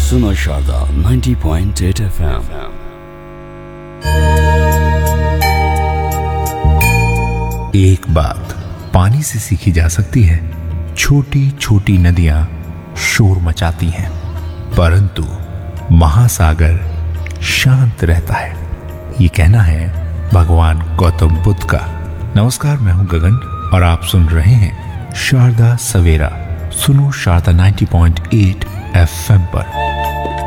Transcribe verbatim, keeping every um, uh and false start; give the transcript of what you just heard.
सुनो Sharda ninety point eight F M. एक बात पानी से सीखी जा सकती है, छोटी छोटी नदियां शोर मचाती हैं, परंतु महासागर शांत रहता है। ये कहना है भगवान गौतम बुद्ध का। नमस्कार, मैं हूं गगन और आप सुन रहे हैं शारदा सवेरा। सुनो Sharda ninety point eight F M पर।